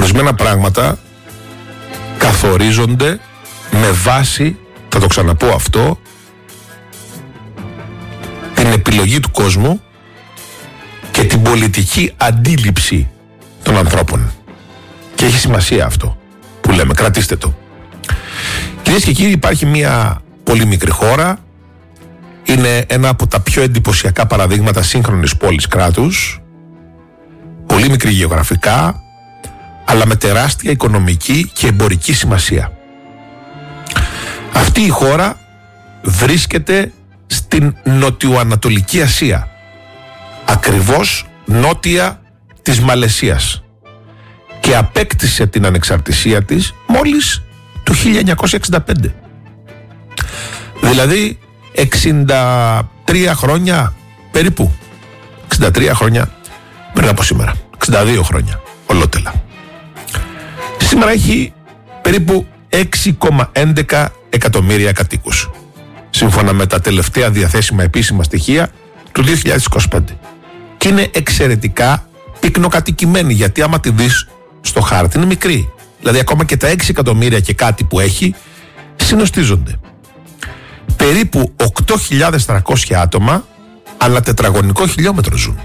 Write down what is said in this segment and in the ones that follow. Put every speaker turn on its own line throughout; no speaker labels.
Ορισμένα πράγματα καθορίζονται με βάση, θα το ξαναπώ αυτό, την επιλογή του κόσμου και την πολιτική αντίληψη των ανθρώπων. Και έχει σημασία αυτό που λέμε, κρατήστε το. Κυρίες και κύριοι, υπάρχει μια πολύ μικρή χώρα, είναι ένα από τα πιο εντυπωσιακά παραδείγματα σύγχρονης πόλης κράτους, πολύ μικρή γεωγραφικά, αλλά με τεράστια οικονομική και εμπορική σημασία. Αυτή η χώρα βρίσκεται στην Νοτιοανατολική Ασία, ακριβώς νότια της Μαλαισίας, και απέκτησε την ανεξαρτησία της μόλις το 1965. Δηλαδή 63 χρόνια περίπου, 63 χρόνια πριν από σήμερα, 62 χρόνια ολότελα. Σήμερα έχει περίπου 6,11 εκατομμύρια κατοίκους, σύμφωνα με τα τελευταία διαθέσιμα επίσημα στοιχεία του 2025. Και είναι εξαιρετικά πυκνοκατοικημένη, γιατί άμα τη δεις στο χάρτη είναι μικρή. Δηλαδή ακόμα και τα 6 εκατομμύρια και κάτι που έχει συνοστίζονται. Περίπου 8.300 άτομα ανά τετραγωνικό χιλιόμετρο ζουν.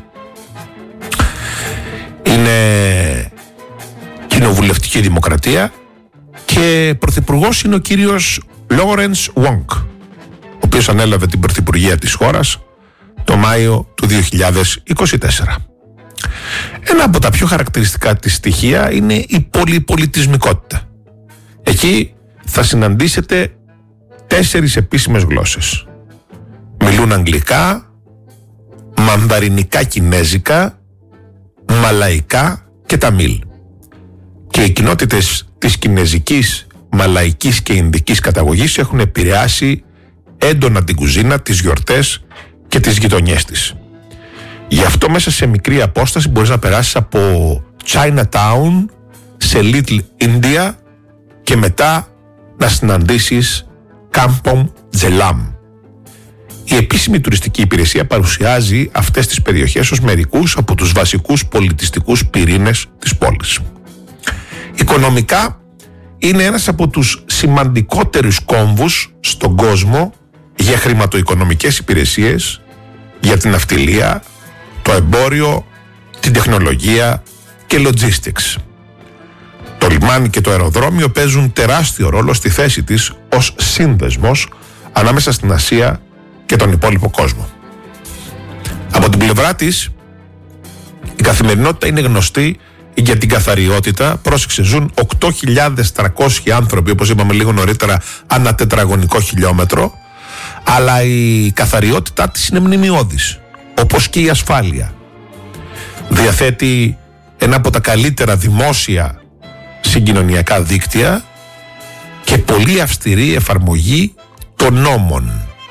Είναι κοινοβουλευτική δημοκρατία και πρωθυπουργός είναι ο κύριος Λόρενς Βόνγκ, ο οποίος ανέλαβε την πρωθυπουργία της χώρας το Μάιο του 2024. Ένα από τα πιο χαρακτηριστικά της στοιχεία είναι η πολυπολιτισμικότητα. Εκεί θα συναντήσετε 4 επίσημες γλώσσες. Μιλούν αγγλικά, μανδαρινικά κινέζικα, μαλαϊκά και ταμίλ. Και οι κοινότητες της κινέζικης, μαλαϊκής και ινδικής καταγωγής έχουν επηρεάσει έντονα την κουζίνα, τις γιορτές και τις γειτονιές της. Γι' αυτό μέσα σε μικρή απόσταση μπορείς να περάσεις από Chinatown σε Little India και μετά να συναντήσεις Kampong Glam. Η επίσημη τουριστική υπηρεσία παρουσιάζει αυτές τις περιοχές ως μερικούς από τους βασικούς πολιτιστικούς πυρήνες της πόλης. Οικονομικά είναι ένας από τους σημαντικότερους κόμβους στον κόσμο για χρηματοοικονομικές υπηρεσίες, για την ναυτιλία, το εμπόριο, την τεχνολογία και logistics. Το λιμάνι και το αεροδρόμιο παίζουν τεράστιο ρόλο στη θέση της ως σύνδεσμος ανάμεσα στην Ασία και τον υπόλοιπο κόσμο. Από την πλευρά της, η καθημερινότητα είναι γνωστή για την καθαριότητα. Πρόσεξε, ζουν 8.300 άνθρωποι, όπως είπαμε λίγο νωρίτερα, ανά τετραγωνικό χιλιόμετρο, αλλά η καθαριότητά της είναι μνημιώδης, όπως και η ασφάλεια. Διαθέτει ένα από τα καλύτερα δημόσια συγκοινωνιακά δίκτυα και πολύ αυστηρή εφαρμογή των νόμων.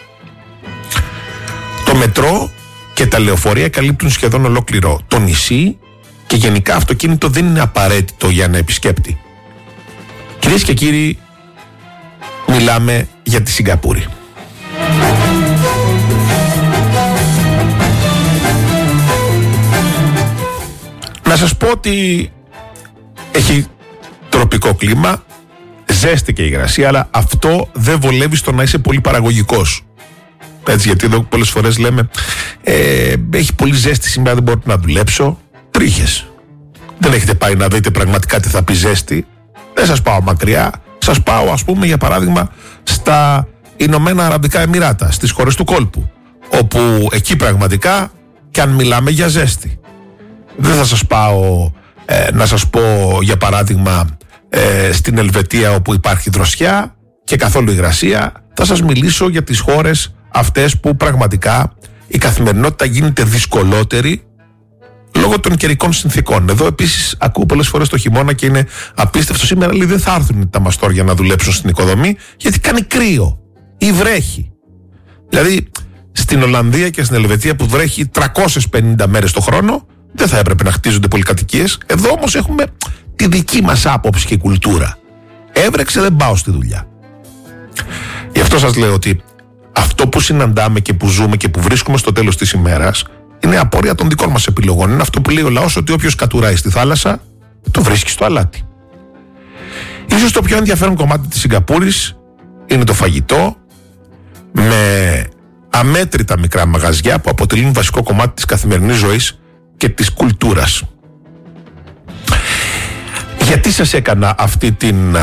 Το μετρό και τα λεωφορεία καλύπτουν σχεδόν ολόκληρο το νησί και γενικά αυτοκίνητο δεν είναι απαραίτητο για ένα επισκέπτη. Κυρίες και κύριοι, μιλάμε για τη Σιγκαπούρη. Να σας πω ότι έχει τροπικό κλίμα, ζέστη και υγρασία, αλλά αυτό δεν βολεύει στο να είσαι πολύ παραγωγικός. Έτσι, γιατί εδώ πολλές φορές λέμε έχει πολύ ζέστη σήμερα, δεν μπορώ να δουλέψω. Τρίχες. Δεν έχετε πάει να δείτε πραγματικά τι θα πει ζέστη. Δεν σας πάω μακριά. Σας πάω, ας πούμε, για παράδειγμα, στα Ηνωμένα Αραβικά Εμιράτα, στις χώρες του κόλπου, όπου εκεί πραγματικά και αν μιλάμε για ζέστη. Δεν θα σας πάω να σας πω για παράδειγμα στην Ελβετία, όπου υπάρχει δροσιά και καθόλου υγρασία. Θα σας μιλήσω για τις χώρες αυτές που πραγματικά η καθημερινότητα γίνεται δυσκολότερη λόγω των καιρικών συνθήκων. Εδώ επίσης ακούω πολλές φορές το χειμώνα και είναι απίστευτο. Σήμερα λέει δεν θα έρθουν τα μαστόρια να δουλέψουν στην οικοδομή γιατί κάνει κρύο ή βρέχει. Δηλαδή στην Ολλανδία και στην Ελβετία που βρέχει 350 μέρες το χρόνο δεν θα έπρεπε να χτίζονται πολυκατοικίες. Εδώ όμως έχουμε τη δική μας άποψη και κουλτούρα. Έβρεξε, δεν πάω στη δουλειά. Γι' αυτό σας λέω ότι αυτό που συναντάμε και που ζούμε και που βρίσκουμε στο τέλος της ημέρας είναι απόρρια των δικών μας επιλογών. Είναι αυτό που λέει ο λαός, ότι όποιος κατουράει στη θάλασσα το βρίσκει στο αλάτι. Ίσως το πιο ενδιαφέρον κομμάτι της Σιγκαπούρης είναι το φαγητό, με αμέτρητα μικρά μαγαζιά που αποτελούν βασικό κομμάτι της καθημερινής ζωής και της κουλτούρας. Γιατί σας έκανα αυτή την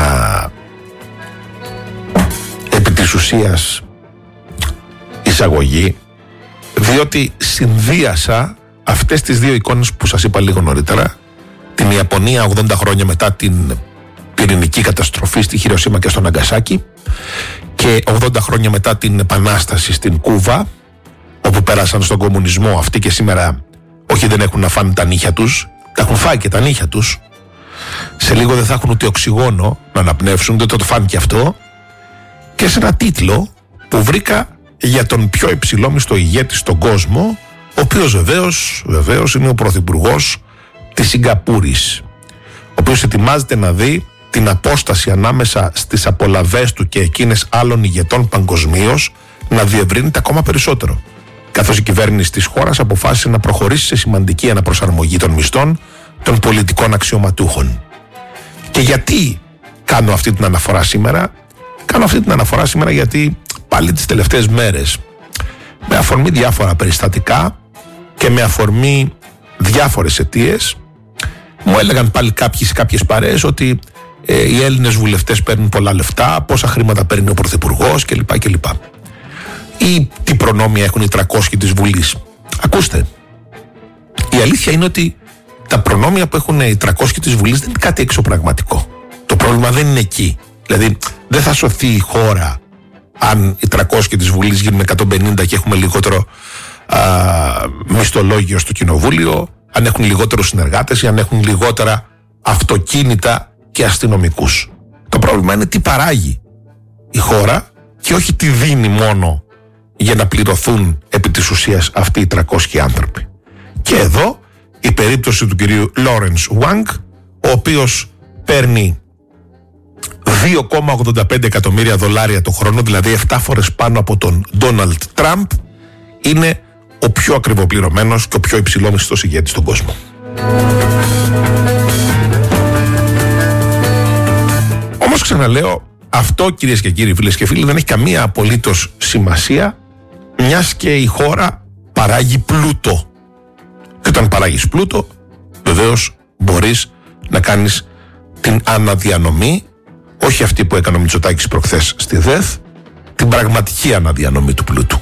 επί της ουσίας εισαγωγή? Διότι συνδύασα αυτές τις δύο εικόνες που σας είπα λίγο νωρίτερα, την Ιαπωνία 80 χρόνια μετά την πυρηνική καταστροφή στη Χιροσίμα και στο Ναγκασάκι, και 80 χρόνια μετά την επανάσταση στην Κούβα, όπου πέρασαν στον κομμουνισμό αυτοί και σήμερα όχι δεν έχουν να φάνε τα νύχια τους, τα έχουν φάει και τα νύχια τους, σε λίγο δεν θα έχουν ούτε οξυγόνο να αναπνεύσουν, δεν το φάνε και αυτό, και σε ένα τίτλο που βρήκα για τον πιο υψηλόμισθο ηγέτη στον κόσμο, ο οποίος βεβαίως είναι ο πρωθυπουργός της Σιγκαπούρης, ο οποίος ετοιμάζεται να δει την απόσταση ανάμεσα στις απολαβές του και εκείνες άλλων ηγετών παγκοσμίως να διευρύνεται ακόμα περισσότερο, καθώς η κυβέρνηση της χώρας αποφάσισε να προχωρήσει σε σημαντική αναπροσαρμογή των μισθών των πολιτικών αξιωματούχων. Και γιατί κάνω αυτή την αναφορά σήμερα? Κάνω αυτή την αναφορά σήμερα γιατί πάλι τις τελευταίες μέρες, με αφορμή διάφορα περιστατικά και με αφορμή διάφορες αιτίες, μου έλεγαν πάλι κάποιοι σε κάποιες παρέες ότι οι Έλληνες βουλευτές παίρνουν πολλά λεφτά, πόσα χρήματα παίρνει ο πρωθυπουργός κλπ. Ή τι προνόμια έχουν οι 300 της Βουλής. Ακούστε, η αλήθεια είναι ότι τα προνόμια που έχουν οι 300 της Βουλής δεν είναι κάτι εξωπραγματικό. Το πρόβλημα δεν είναι εκεί. Δηλαδή δεν θα σωθεί η χώρα αν οι 300 της Βουλής γίνουν 150 και έχουμε λιγότερο μισθολόγιο στο κοινοβούλιο, αν έχουν λιγότερους συνεργάτες ή αν έχουν λιγότερα αυτοκίνητα και αστυνομικούς. Το πρόβλημα είναι τι παράγει η χώρα και όχι τι δίνει μόνο για να πληρωθούν επί της ουσίας αυτοί οι 300 άνθρωποι. Και εδώ η περίπτωση του κυρίου Lawrence Wang, ο οποίος παίρνει $2,85 εκατομμύρια το χρόνο, δηλαδή 7 φορές πάνω από τον Ντόναλντ Τραμπ, είναι ο πιο ακριβοπληρωμένος και ο πιο υψηλόμισθος ηγέτης στον κόσμο. Όμως ξαναλέω, αυτό κυρίες και κύριοι, φίλες και φίλοι, δεν έχει καμία απολύτως σημασία, μιας και η χώρα παράγει πλούτο. Και όταν παράγεις πλούτο, βεβαίως μπορείς να κάνεις την αναδιανομή, όχι αυτή που έκανε ο Μητσοτάκης προχθές στη ΔΕΘ, την πραγματική αναδιανομή του πλούτου.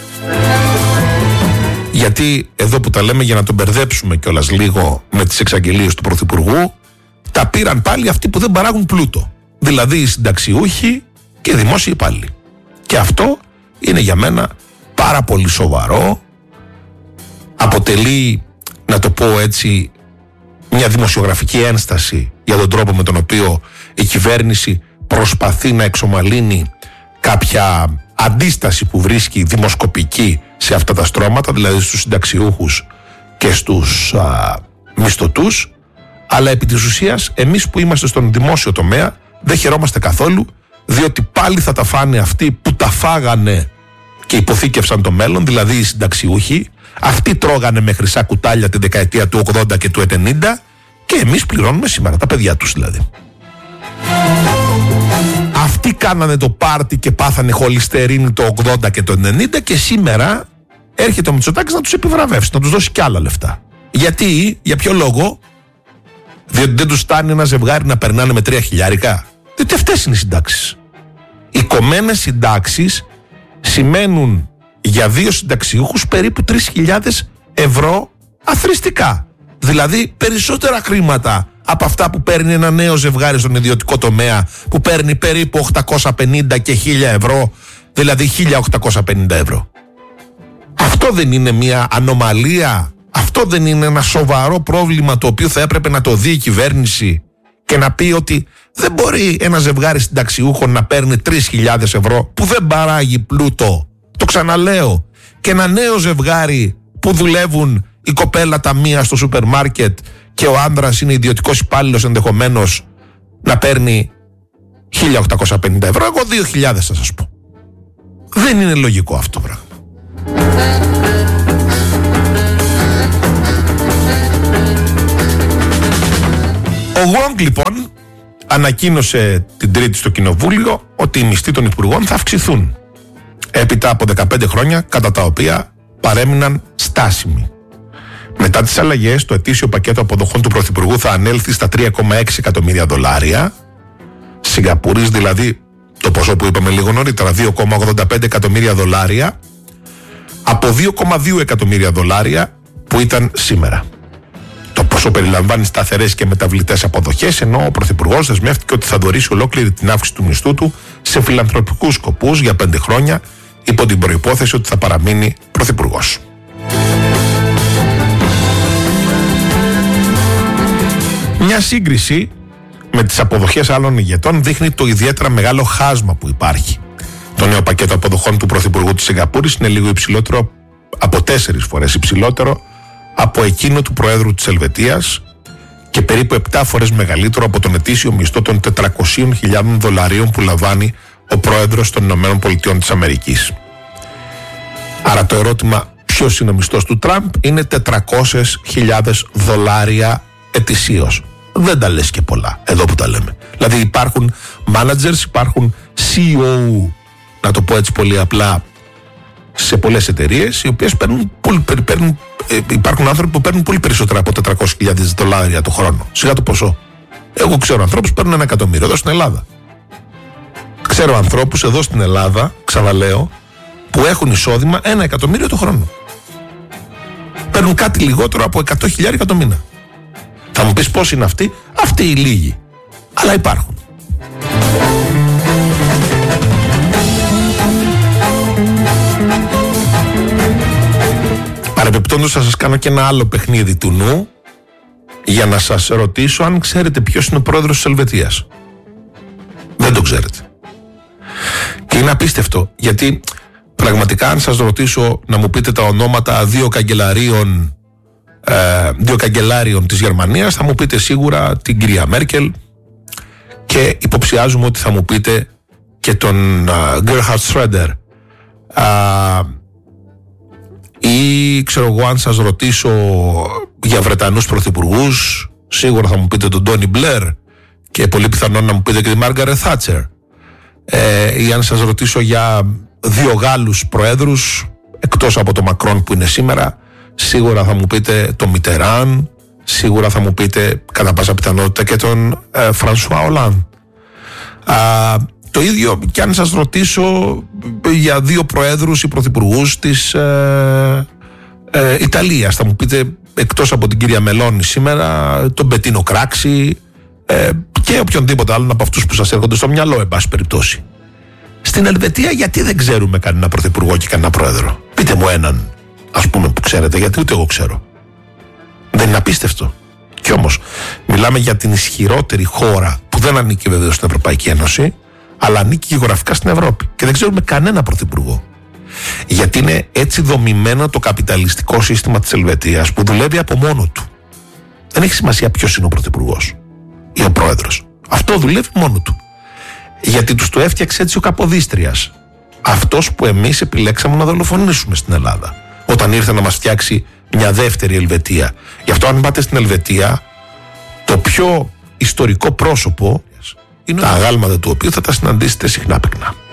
Γιατί εδώ που τα λέμε, για να τον μπερδέψουμε κιόλας λίγο με τις εξαγγελίες του Πρωθυπουργού, τα πήραν πάλι αυτοί που δεν παράγουν πλούτο. Δηλαδή οι συνταξιούχοι και οι δημόσιοι υπάλληλοι. Και αυτό είναι για μένα πάρα πολύ σοβαρό. Αποτελεί, να το πω έτσι, μια δημοσιογραφική ένσταση για τον τρόπο με τον οποίο η κυβέρνηση προσπαθεί να εξομαλύνει κάποια αντίσταση που βρίσκει δημοσκοπική σε αυτά τα στρώματα, δηλαδή στους συνταξιούχους και στους μισθωτούς. Αλλά επί της ουσίας εμείς που είμαστε στον δημόσιο τομέα δεν χαιρόμαστε καθόλου, διότι πάλι θα τα φάνε αυτοί που τα φάγανε και υποθήκευσαν το μέλλον, δηλαδή οι συνταξιούχοι. Αυτοί τρώγανε με χρυσά κουτάλια τη δεκαετία του 80 και του 90 και εμείς πληρώνουμε σήμερα, τα παιδιά τους δηλαδή. Αυτοί κάνανε το πάρτι και πάθανε χολυστερίνη το 80 και το 90 και σήμερα έρχεται ο Μητσοτάκης να τους επιβραβεύσει, να τους δώσει κι άλλα λεφτά. Γιατί, για ποιο λόγο? Διότι δεν τους φτάνει ένα ζευγάρι να περνάνε με 3 χιλιάρικα. Διότι αυτές είναι οι συντάξεις. Οι κομμένες συντάξεις σημαίνουν για 2 συνταξιούχους περίπου 3.000 ευρώ αθροιστικά. Δηλαδή περισσότερα χρήματα από αυτά που παίρνει ένα νέο ζευγάρι στον ιδιωτικό τομέα, που παίρνει περίπου 850 και 1.000 ευρώ, δηλαδή 1.850 ευρώ. Αυτό δεν είναι μια ανομαλία? Αυτό δεν είναι ένα σοβαρό πρόβλημα το οποίο θα έπρεπε να το δει η κυβέρνηση και να πει ότι δεν μπορεί ένα ζευγάρι συνταξιούχων να παίρνει 3.000 ευρώ που δεν παράγει πλούτο? Το ξαναλέω. Και ένα νέο ζευγάρι που δουλεύουν, η κοπέλα ταμεία στο σούπερ μάρκετ και ο άνδρας είναι ιδιωτικός υπάλληλος, ενδεχομένως να παίρνει 1.850 ευρώ. Εγώ 2.000 θα σας πω. Δεν είναι λογικό αυτό το πράγμα. Wong λοιπόν ανακοίνωσε την Τρίτη στο Κοινοβούλιο ότι οι μισθοί των υπουργών θα αυξηθούν έπειτα από 15 χρόνια κατά τα οποία παρέμειναν στάσιμοι. Μετά τις αλλαγές, το ετήσιο πακέτο αποδοχών του Πρωθυπουργού θα ανέλθει στα $3,6 εκατομμύρια, Σιγκαπούρης, δηλαδή το ποσό που είπαμε λίγο νωρίτερα, $2,85 εκατομμύρια, από $2,2 εκατομμύρια που ήταν σήμερα. Το ποσό περιλαμβάνει σταθερές και μεταβλητές αποδοχές, ενώ ο Πρωθυπουργός δεσμεύτηκε ότι θα δωρήσει ολόκληρη την αύξηση του μισθού του σε φιλανθρωπικούς σκοπούς για 5 χρόνια, υπό την προϋπόθεση ότι θα παραμείνει Πρωθυπουργός. Μια σύγκριση με τις αποδοχές άλλων ηγετών δείχνει το ιδιαίτερα μεγάλο χάσμα που υπάρχει. Το νέο πακέτο αποδοχών του Πρωθυπουργού της Σιγκαπούρης είναι λίγο υψηλότερο, από 4 φορές υψηλότερο από εκείνο του Προέδρου της Ελβετίας και περίπου 7 φορές μεγαλύτερο από τον ετήσιο μισθό των $400,000 που λαμβάνει ο Πρόεδρος των ΗΠΑ. Άρα το ερώτημα ποιος είναι ο μισθός του Τραμπ είναι $400,000 ετησίως. Δεν τα λες και πολλά εδώ που τα λέμε. Δηλαδή υπάρχουν managers, υπάρχουν CEO, να το πω έτσι πολύ απλά, σε πολλές εταιρείες, οι οποίες υπάρχουν άνθρωποι που παίρνουν πολύ περισσότερα από $400,000 το χρόνο. Σιγά το ποσό. Εγώ ξέρω ανθρώπους που παίρνουν $1 εκατομμύριο εδώ στην Ελλάδα. Ξέρω ανθρώπους εδώ στην Ελλάδα, ξαναλέω, που έχουν εισόδημα $1 εκατομμύριο το χρόνο. Παίρνουν κάτι λιγότερο από $100,000 το μήνα. Θα μου πεις πώς είναι αυτοί? Αυτοί οι λίγοι. Αλλά υπάρχουν. Παρεμπιπτόντως θα σας κάνω και ένα άλλο παιχνίδι του νου για να σας ρωτήσω αν ξέρετε ποιος είναι ο πρόεδρος της Ελβετίας. Δεν το ξέρετε. Και είναι απίστευτο, γιατί πραγματικά αν σας ρωτήσω να μου πείτε τα ονόματα δύο καγκελάριων της Γερμανίας, θα μου πείτε σίγουρα την κυρία Μέρκελ και υποψιάζουμε ότι θα μου πείτε και τον Γκέρχαρτ Σρέντερ. Ή ξέρω εγώ, αν σας ρωτήσω για Βρετανούς πρωθυπουργούς, σίγουρα θα μου πείτε τον Τόνι Μπλερ και πολύ πιθανόν να μου πείτε και τη Μάργαρετ Θάτσερ. Ή αν σας ρωτήσω για 2 Γάλλους προέδρους, εκτός από τον Μακρόν που είναι σήμερα, σίγουρα θα μου πείτε τον Μιτεράν, σίγουρα θα μου πείτε κατά πάσα πιθανότητα και τον Φρανσουά Ολάν. Το ίδιο και αν σας ρωτήσω για 2 προέδρους ή πρωθυπουργούς της Ιταλίας, θα μου πείτε εκτός από την κυρία Μελώνη σήμερα τον Μπετίνο Κράξι και οποιονδήποτε άλλον από αυτούς που σας έρχονται στο μυαλό, εν πάση περιπτώσει. Στην Ελβετία γιατί δεν ξέρουμε κανένα πρωθυπουργό και κανένα πρόεδρο? Πείτε μου έναν, ας πούμε, που ξέρετε, γιατί ούτε εγώ ξέρω. Δεν είναι απίστευτο? Κι όμως μιλάμε για την ισχυρότερη χώρα που δεν ανήκει βεβαίως στην Ευρωπαϊκή Ένωση, αλλά ανήκει γεωγραφικά στην Ευρώπη και δεν ξέρουμε κανένα πρωθυπουργό. Γιατί είναι έτσι δομημένο το καπιταλιστικό σύστημα της Ελβετίας που δουλεύει από μόνο του. Δεν έχει σημασία ποιος είναι ο πρωθυπουργός ή ο πρόεδρος. Αυτό δουλεύει μόνο του. Γιατί τους το έφτιαξε έτσι ο Καποδίστριας. Αυτός που εμείς επιλέξαμε να δολοφονήσουμε στην Ελλάδα, όταν ήρθε να μας φτιάξει μια δεύτερη Ελβετία. Γι' αυτό αν πάτε στην Ελβετία, το πιο ιστορικό πρόσωπο είναι τα αγάλματα του οποίου θα τα συναντήσετε συχνά πυκνά.